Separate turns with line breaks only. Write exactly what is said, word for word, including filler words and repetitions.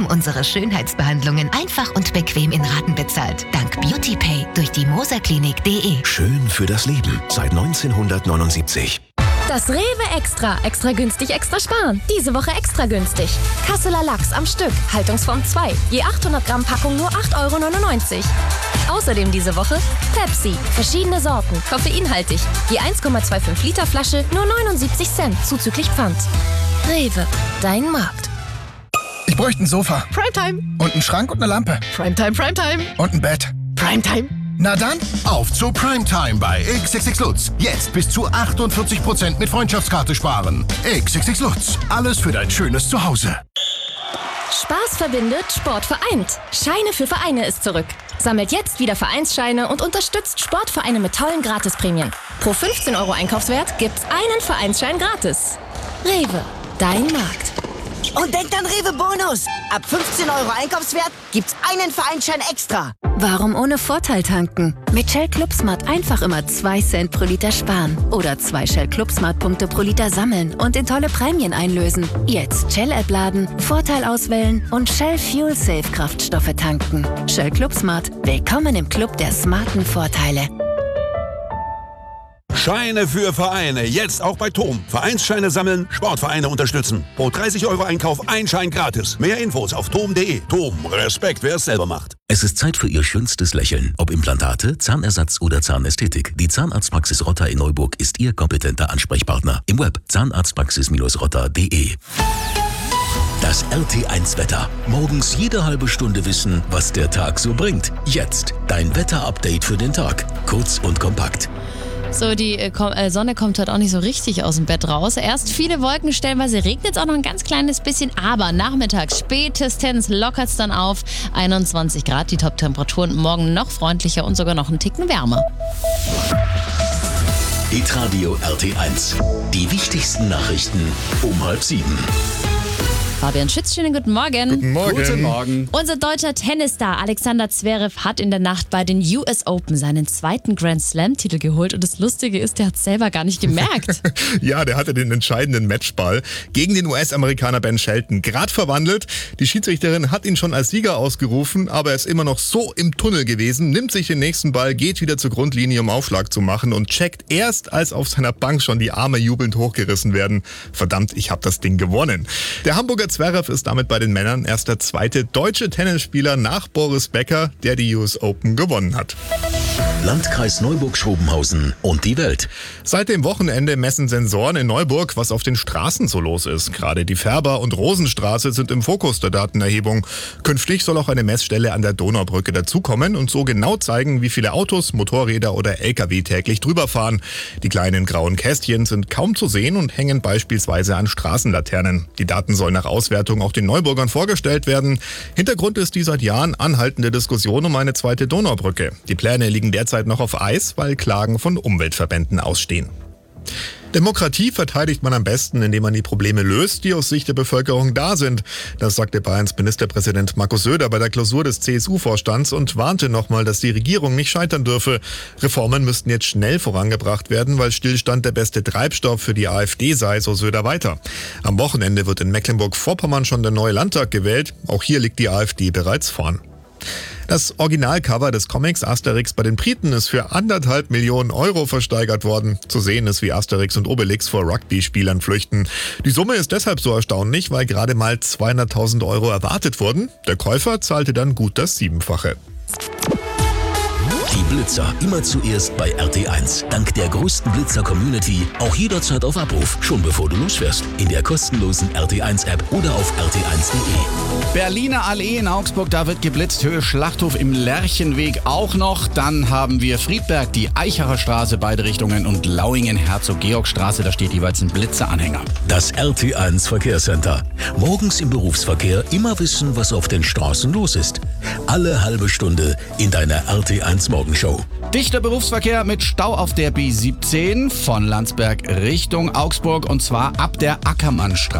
bekommen unsere Schönheitsbehandlungen einfach und bequem in Raten bezahlt. Dank BeautyPay durch die moserklinik punkt de.
Schön für das Leben seit neunzehnhundertneunundsiebzig.
Das Rewe Extra. Extra günstig, extra sparen. Diese Woche extra günstig. Kasseler Lachs am Stück. Haltungsform zwei. Je achthundert Gramm Packung nur acht Euro neunundneunzig. Außerdem diese Woche Pepsi. Verschiedene Sorten. Koffeinhaltig. Je eins Komma fünfundzwanzig Liter Flasche nur neunundsiebzig Cent. Zuzüglich Pfand. Rewe. Dein Markt.
Ich bräuchte ein Sofa.
Primetime.
Und einen Schrank und eine Lampe.
Primetime, Primetime.
Und ein Bett.
Primetime.
Na dann,
auf zu Primetime bei X X X Lutz. Jetzt bis zu achtundvierzig Prozent mit Freundschaftskarte sparen. X X X Lutz. Alles für dein schönes Zuhause.
Spaß verbindet, Sport vereint. Scheine für Vereine ist zurück. Sammelt jetzt wieder Vereinsscheine und unterstützt Sportvereine mit tollen Gratisprämien. Pro fünfzehn Euro Einkaufswert gibt's einen Vereinsschein gratis. Rewe, dein Markt.
Und denkt an Rewe Bonus. Ab fünfzehn Euro Einkaufswert gibt's einen Vereinsschein extra.
Warum ohne Vorteil tanken? Mit Shell ClubSmart einfach immer zwei Cent pro Liter sparen. Oder zwei Shell ClubSmart Punkte pro Liter sammeln und in tolle Prämien einlösen. Jetzt Shell-App laden, Vorteil auswählen und Shell Fuel Safe Kraftstoffe tanken. Shell ClubSmart. Willkommen im Club der smarten Vorteile.
Scheine für Vereine, jetzt auch bei T O M. Vereinsscheine sammeln, Sportvereine unterstützen. Pro dreißig Euro Einkauf ein Schein gratis. Mehr Infos auf tom punkt de. T O M, Respekt, wer es selber macht.
Es ist Zeit für Ihr schönstes Lächeln. Ob Implantate, Zahnersatz oder Zahnästhetik. Die Zahnarztpraxis Rotter in Neuburg ist Ihr kompetenter Ansprechpartner. Im Web zahnarztpraxis rotter punkt de. Das R T eins Wetter. Morgens jede halbe Stunde wissen, was der Tag so bringt. Jetzt dein Wetterupdate für den Tag. Kurz und kompakt.
So, die äh, Ko- äh, Sonne kommt heute auch nicht so richtig aus dem Bett raus. Erst viele Wolken, stellenweise regnet es auch noch ein ganz kleines bisschen, aber nachmittags spätestens lockert es dann auf. einundzwanzig Grad, die Top-Temperaturen, morgen noch freundlicher und sogar noch einen Ticken wärmer.
Hitradio R T eins. Die wichtigsten Nachrichten um halb sieben.
Fabian Schütz, schönen guten Morgen.
Guten Morgen.
Guten Morgen.
Unser deutscher Tennisstar Alexander Zverev hat in der Nacht bei den U S Open seinen zweiten Grand Slam-Titel geholt. Und das Lustige ist, der hat es selber gar nicht gemerkt.
Ja, der hatte den entscheidenden Matchball gegen den U S-Amerikaner Ben Shelton gerade verwandelt. Die Schiedsrichterin hat ihn schon als Sieger ausgerufen, aber er ist immer noch so im Tunnel gewesen, nimmt sich den nächsten Ball, geht wieder zur Grundlinie, um Aufschlag zu machen und checkt erst, als auf seiner Bank schon die Arme jubelnd hochgerissen werden. Verdammt, ich habe das Ding gewonnen. Der Hamburger Zverev ist damit bei den Männern erst der zweite deutsche Tennisspieler nach Boris Becker, der die U S Open gewonnen hat.
Landkreis Neuburg-Schrobenhausen und die Welt.
Seit dem Wochenende messen Sensoren in Neuburg, was auf den Straßen so los ist. Gerade die Färber- und Rosenstraße sind im Fokus der Datenerhebung. Künftig soll auch eine Messstelle an der Donaubrücke dazukommen und so genau zeigen, wie viele Autos, Motorräder oder L K W täglich drüber fahren. Die kleinen grauen Kästchen sind kaum zu sehen und hängen beispielsweise an Straßenlaternen. Die Daten sollen nach Auswertung auch den Neuburgern vorgestellt werden. Hintergrund ist die seit Jahren anhaltende Diskussion um eine zweite Donaubrücke. Die Pläne liegen derzeit noch auf Eis, weil Klagen von Umweltverbänden ausstehen. Demokratie verteidigt man am besten, indem man die Probleme löst, die aus Sicht der Bevölkerung da sind. Das sagte Bayerns Ministerpräsident Markus Söder bei der Klausur des C S U-Vorstands und warnte nochmal, dass die Regierung nicht scheitern dürfe. Reformen müssten jetzt schnell vorangebracht werden, weil Stillstand der beste Treibstoff für die AfD sei, so Söder weiter. Am Wochenende wird in Mecklenburg-Vorpommern schon der neue Landtag gewählt. Auch hier liegt die AfD bereits vorn. Das Originalcover des Comics Asterix bei den Briten ist für anderthalb Millionen Euro versteigert worden. Zu sehen ist, wie Asterix und Obelix vor Rugby-Spielern flüchten. Die Summe ist deshalb so erstaunlich, weil gerade mal zweihunderttausend Euro erwartet wurden. Der Käufer zahlte dann gut das Siebenfache.
Die Blitzer immer zuerst bei R T eins. Dank der größten Blitzer-Community auch jederzeit auf Abruf, schon bevor du losfährst. In der kostenlosen R T eins App oder auf r t eins punkt de.
Berliner Allee in Augsburg, da wird geblitzt. Höhe Schlachthof im Lerchenweg auch noch. Dann haben wir Friedberg, die Eichacher Straße, beide Richtungen und Lauingen, Herzog-Georg-Straße, da steht jeweils ein Blitzeranhänger.
Das R T eins Verkehrscenter. Morgens im Berufsverkehr immer wissen, was auf den Straßen los ist. Alle halbe Stunde in deiner R T eins Morgenshow.
Dichter Berufsverkehr mit Stau auf der B siebzehn von Landsberg Richtung Augsburg und zwar ab der Ackermannstraße.